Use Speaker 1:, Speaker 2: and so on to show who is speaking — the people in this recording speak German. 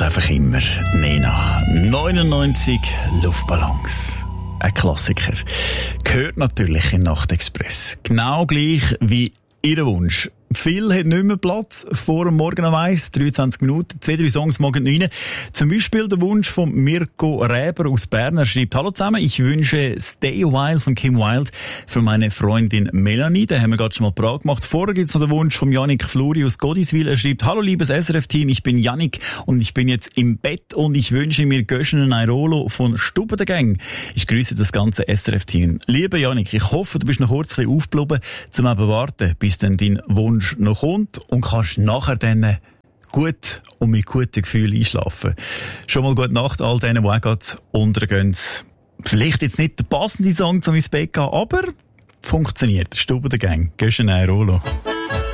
Speaker 1: geht einfach immer. Nena, 99 Luftballons. Ein Klassiker. Gehört natürlich in Nachtexpress. Genau gleich wie Ihr Wunsch. Viel hat nicht mehr Platz vor dem Morgen um 1, 23 Minuten, 2-3 Songs morgen 9. Zum Beispiel der Wunsch von Mirko Räber aus Bern. Er schreibt: Hallo zusammen, ich wünsche Stay a While von Kim Wilde für meine Freundin Melanie. Den haben wir gerade schon mal parat gemacht. Vorher gibt's noch den Wunsch von Yannick Fluri aus Godiswil. Er schreibt: Hallo liebes SRF-Team, ich bin Yannick und ich bin jetzt im Bett und ich wünsche mir Göschen Airolo von Stube der Gang. Ich grüße das ganze SRF-Team. Lieber Yannick, ich hoffe, du bist noch kurz ein bisschen aufgeblieben, zum eben warten, bis dann dein Wunsch noch kommt und kannst nachher dann gut und mit gutem Gefühl einschlafen. Schon mal gute Nacht all denen, die auch gerade untergehen. Vielleicht jetzt nicht der passende Song zum ins Bett gehen, aber funktioniert. Stube der Gang. Göschen Airolo.